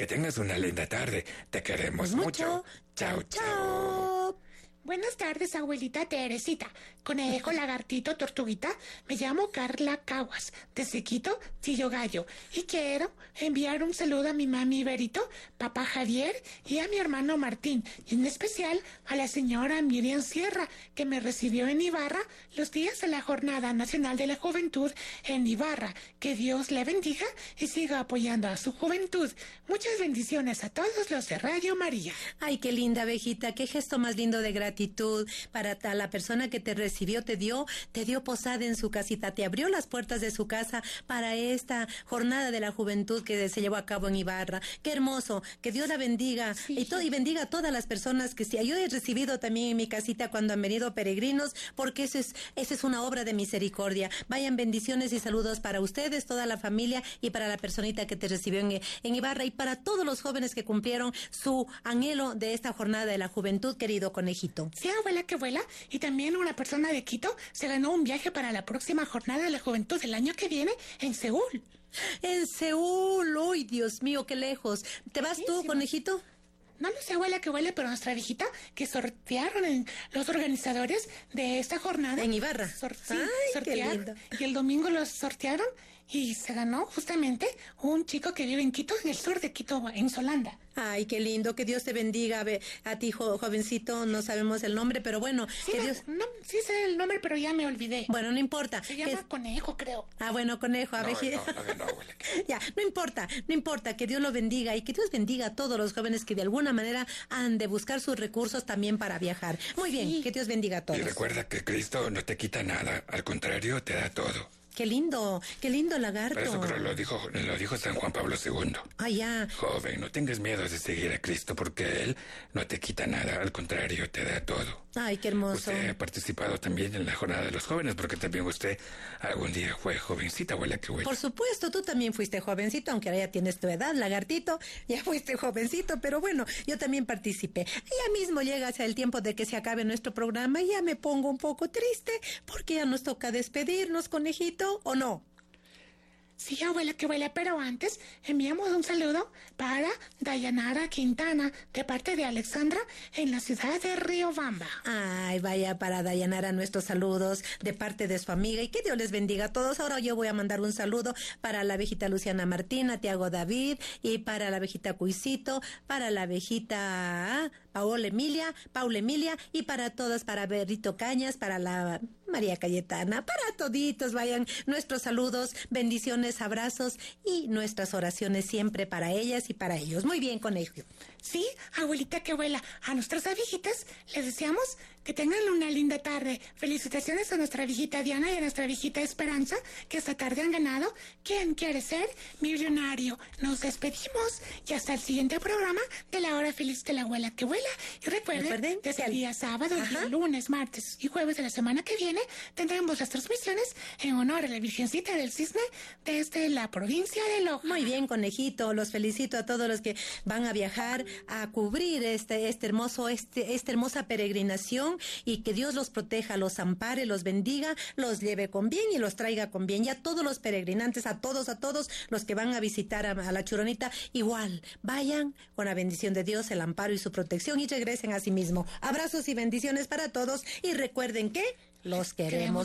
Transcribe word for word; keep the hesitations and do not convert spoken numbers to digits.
Que tengas una linda tarde. Te queremos Pues mucho. mucho. Chao, chao. chao. Buenas tardes, abuelita Teresita. Conejo, lagartito, tortuguita. Me llamo Carla Caguas, desde Quito, Chillo Gallo. Y quiero enviar un saludo a mi mami Berito, papá Javier y a mi hermano Martín. Y en especial a la señora Miriam Sierra, que me recibió en Ibarra los días de la Jornada Nacional de la Juventud en Ibarra. Que Dios le bendiga y siga apoyando a su juventud. Muchas bendiciones a todos los de Radio María. Ay, qué linda, abejita, qué gesto más lindo de gratitud para la persona que te recibió, te dio, te dio posada en su casita, te abrió las puertas de su casa para esta jornada de la juventud que se llevó a cabo en Ibarra. Qué hermoso, que Dios la bendiga, sí. y, to- y bendiga a todas las personas que sí. Yo he recibido también en mi casita cuando han venido peregrinos, porque eso es, esa es una obra de misericordia. Vayan bendiciones y saludos para ustedes, toda la familia, y para la personita que te recibió en, en Ibarra, y para todos los jóvenes que cumplieron su anhelo de esta jornada de la juventud, querido conejito. Sí, abuela, que vuela. Y también una persona de Quito se ganó un viaje para la próxima jornada de la juventud del año que viene en Seúl. En Seúl, uy, Dios mío, qué lejos. ¿Te vas sí, tú, sí, conejito? No lo sé, abuela, que huele, pero nuestra viejita que sortearon en los organizadores de esta jornada. En Ibarra. Sor- sí, Ay, sortearon. qué lindo. Y el domingo los sortearon y se ganó justamente un chico que vive en Quito, en el sur de Quito, en Solanda. Ay, qué lindo, que Dios te bendiga a, ver, a ti, jo, jovencito, no sabemos el nombre, pero bueno. Sí, que no, Dios... no, sí sé el nombre, pero ya me olvidé. Bueno, no importa. Se llama es... Conejo, creo. Ah, bueno, Conejo, a No, ver. no, no, no, abuela. Ya, no importa, no importa, que Dios lo bendiga y que Dios bendiga a todos los jóvenes que de alguna manera han de buscar sus recursos también para viajar. Muy bien, sí. Que Dios bendiga a todos. Y recuerda que Cristo no te quita nada, al contrario, te da todo. Qué lindo, qué lindo, lagarto. Pero eso creo lo dijo, lo dijo San Juan Pablo segundo. Ah, ya. Joven, no tengas miedo de seguir a Cristo porque Él no te quita nada, al contrario, te da todo. Ay, qué hermoso. Usted ha participado también en la jornada de los jóvenes porque también usted algún día fue jovencita, abuela, que huele. Por supuesto, tú también fuiste jovencito, aunque ahora ya tienes tu edad, lagartito, ya fuiste jovencito, pero bueno, yo también participé. Ya mismo llega hacia el tiempo de que se acabe nuestro programa y ya me pongo un poco triste porque ya nos toca despedirnos, conejito. ¿O no? Sí, abuela, que huele, pero antes enviamos un saludo para Dayanara Quintana, de parte de Alexandra, en la ciudad de Riobamba. Ay, vaya para Dayanara nuestros saludos de parte de su amiga y que Dios les bendiga a todos. Ahora yo voy a mandar un saludo para la abejita Luciana Martina, Tiago David, y para la abejita Cuisito, para la abejita Paola Emilia, Paula Emilia, y para todas, para Berrito Cañas, para la María Cayetana, para toditos, vayan nuestros saludos, bendiciones, abrazos y nuestras oraciones siempre para ellas y para ellos. Muy bien, conejo. Sí, abuelita, que abuela, a nuestras abejitas les deseamos que tengan una linda tarde. Felicitaciones a nuestra viejita Diana y a nuestra viejita Esperanza, que esta tarde han ganado ¿Quién quiere ser millonario? Nos despedimos y hasta el siguiente programa de la hora feliz de la abuela que vuela. Y recuerden, ¿Recuerden? desde el día sábado, Ajá. el lunes, martes y jueves de la semana que viene, tendremos las transmisiones en honor a la Virgencita del Cisne desde la provincia de Loja. Muy bien, conejito, los felicito a todos los que van a viajar a cubrir este, este hermoso, este, esta hermosa peregrinación, y que Dios los proteja, los ampare, los bendiga, los lleve con bien y los traiga con bien. Y a todos los peregrinantes, a todos, a todos los que van a visitar a, a la Churonita, igual, vayan con la bendición de Dios, el amparo y su protección, y regresen a sí mismo. Abrazos y bendiciones para todos, y recuerden que los queremos.